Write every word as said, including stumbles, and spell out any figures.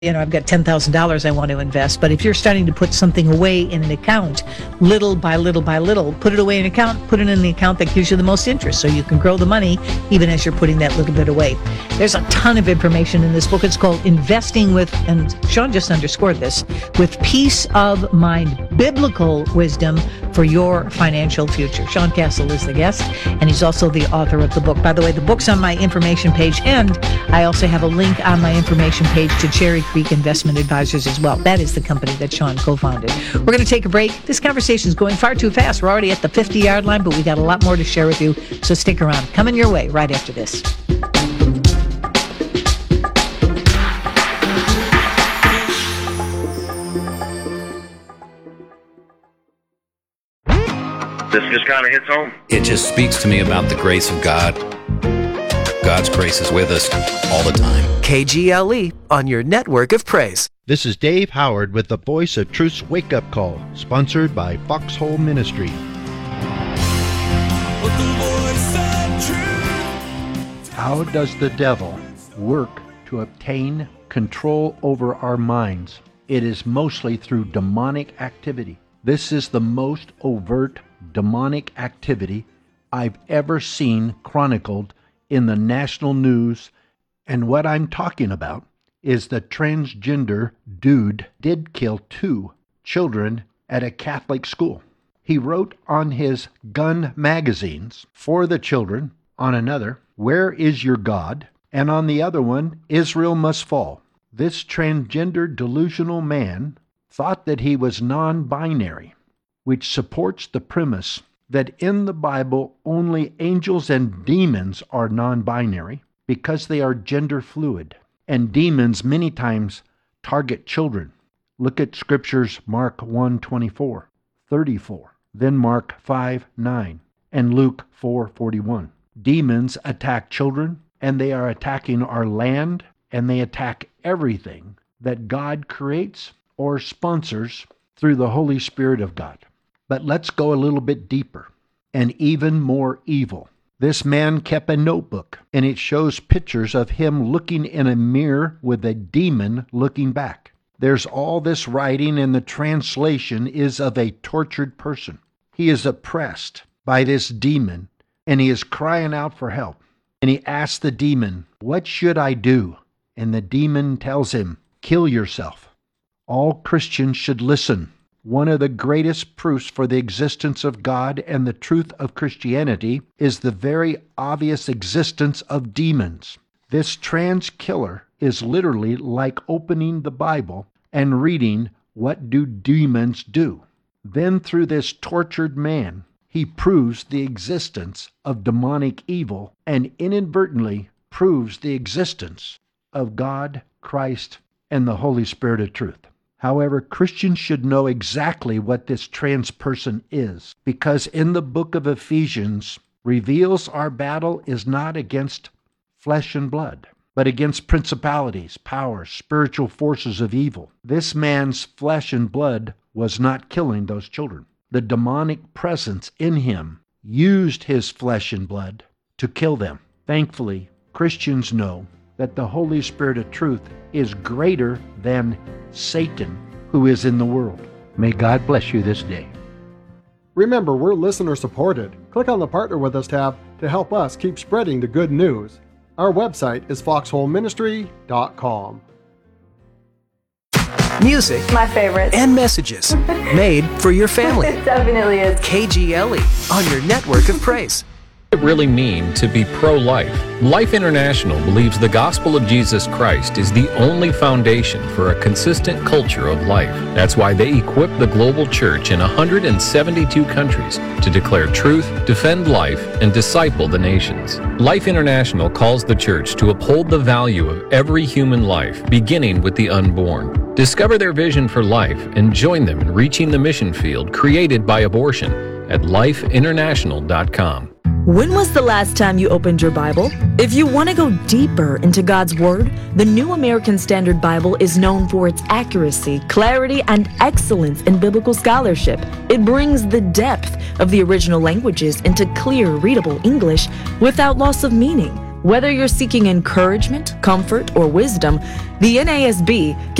you know, I've got ten thousand dollars I want to invest. But if you're starting to put something away in an account, little by little by little, put it away in an account, put it in the account that gives you the most interest so you can grow the money even as you're putting that little bit away. There's a ton of information in this book. It's called Investing with, and Sean just underscored this, with peace of mind, biblical wisdom for your financial future. Sean Castle is the guest, and he's also the author of the book. By the way, the book's on my information page, and I also have a link on my information page to Cherry Creek Investment Advisors as well. That is the company that Sean co-founded. We're going to take a break. This conversation is going far too fast. We're already at the fifty-yard line, but we got a lot more to share with you, so stick around. Coming your way right after this. This just kind of hits home. It just speaks to me about the grace of God. God's grace is with us all the time. K G L E on your network of praise. This is Dave Howard with the Voice of Truth's Wake Up Call, sponsored by Foxhole Ministry. How does the devil work to obtain control over our minds? It is mostly through demonic activity. This is the most overt demonic activity I've ever seen chronicled in the national news. And what I'm talking about is the transgender dude did kill two children at a Catholic school. He wrote on his gun magazines for the children, on another, "Where is your God?" and on the other one, "Israel must fall." This transgender delusional man thought that he was non-binary, which supports the premise that in the Bible only angels and demons are non-binary because they are gender fluid, and demons many times target children. Look at Scripture's Mark one twenty-four, thirty-four, then Mark five nine, and Luke four forty-one. Demons attack children, and they are attacking our land, and they attack everything that God creates or sponsors through the Holy Spirit of God. But let's go a little bit deeper and even more evil. This man kept a notebook, and it shows pictures of him looking in a mirror with a demon looking back. There's all this writing, and the translation is of a tortured person. He is oppressed by this demon, and he is crying out for help. And he asks the demon, "What should I do?" And the demon tells him, "Kill yourself." All Christians should listen. One of the greatest proofs for the existence of God and the truth of Christianity is the very obvious existence of demons. This trans killer is literally like opening the Bible and reading, "What do demons do?" Then through this tortured man, he proves the existence of demonic evil and inadvertently proves the existence of God, Christ, and the Holy Spirit of truth. However, Christians should know exactly what this trans person is, because in the book of Ephesians reveals our battle is not against flesh and blood, but against principalities, powers, spiritual forces of evil. This man's flesh and blood was not killing those children. The demonic presence in him used his flesh and blood to kill them. Thankfully, Christians know that the Holy Spirit of truth is greater than Satan, who is in the world. May God bless you this day. Remember, we're listener supported. Click on the Partner With Us tab to help us keep spreading the good news. Our website is foxhole ministry dot com. Music, my favorite, and messages made for your family. It definitely is. K G L E on your network of praise. What does it really mean to be pro-life? Life International believes the gospel of Jesus Christ is the only foundation for a consistent culture of life. That's why they equip the global church in one hundred seventy-two countries to declare truth, defend life, and disciple the nations. Life International calls the church to uphold the value of every human life, beginning with the unborn. Discover their vision for life and join them in reaching the mission field created by abortion at life international dot com. When was the last time you opened your Bible? If you want to go deeper into God's Word, the New American Standard Bible is known for its accuracy, clarity, and excellence in biblical scholarship. It brings the depth of the original languages into clear, readable English without loss of meaning. Whether you're seeking encouragement, comfort, or wisdom, The N A S B